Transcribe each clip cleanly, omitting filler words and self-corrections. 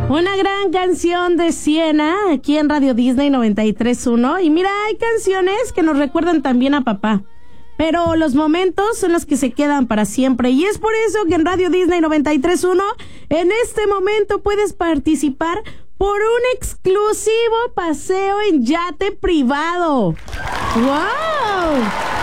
Una gran canción de Siena aquí en Radio Disney 93.1. Y mira, hay canciones que nos recuerdan también a papá, pero los momentos son los que se quedan para siempre. Y es por eso que en Radio Disney 93.1 en este momento puedes participar por un exclusivo paseo en yate privado. ¡Wow!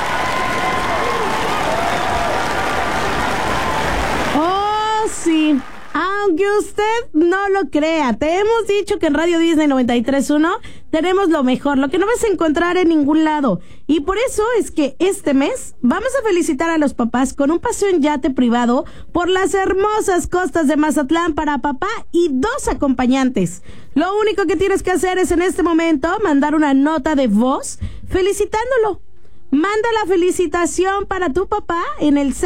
¡Oh, sí! Aunque usted no lo crea, te hemos dicho que en Radio Disney 93.1 tenemos lo mejor, lo que no vas a encontrar en ningún lado. Y por eso es que este mes vamos a felicitar a los papás con un paseo en yate privado por las hermosas costas de Mazatlán para papá y 2 acompañantes. Lo único que tienes que hacer es en este momento mandar una nota de voz felicitándolo. Manda la felicitación para tu papá en el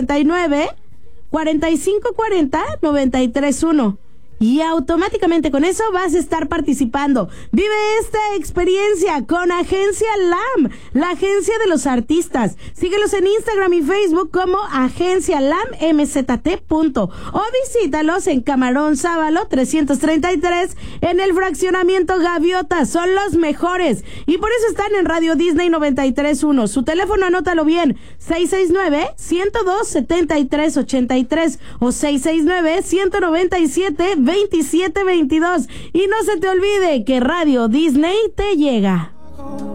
669-4540-931. Y automáticamente con eso vas a estar participando. Vive esta experiencia con Agencia LAM, la agencia de los artistas. Síguelos en Instagram y Facebook como Agencia LAM MZT. O visítalos en Camarón Sábalo 333 en el fraccionamiento Gaviota. Son los mejores. Y por eso están en Radio Disney 93.1. Su teléfono, anótalo bien, 669-102-7383 o 669-197-2722. Y no se te olvide que Radio Disney te llega.